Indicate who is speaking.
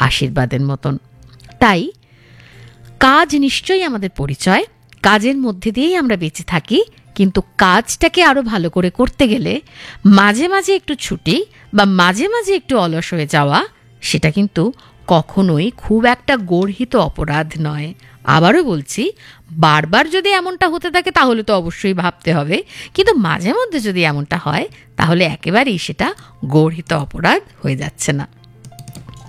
Speaker 1: আশীর্বাদের মতন। তাই কাজ নিশ্চয়ই আমাদের পরিচয়, কাজের মধ্যে দিয়েই আমরা বেঁচে থাকি, কিন্তু কাজটাকে আরও ভালো করে করতে গেলে মাঝে মাঝে একটু ছুটি বা মাঝে মাঝে একটু অলস হয়ে যাওয়া, সেটা কিন্তু কখনোই খুব একটা গর্হিত অপরাধ নয়। আবারও বলছি, বারবার যদি এমনটা হতে থাকে তাহলে তো অবশ্যই ভাবতে হবে, কিন্তু মাঝে মধ্যে যদি এমনটা হয় তাহলে একেবারেই সেটা গর্হিত অপরাধ হয়ে যাচ্ছে না।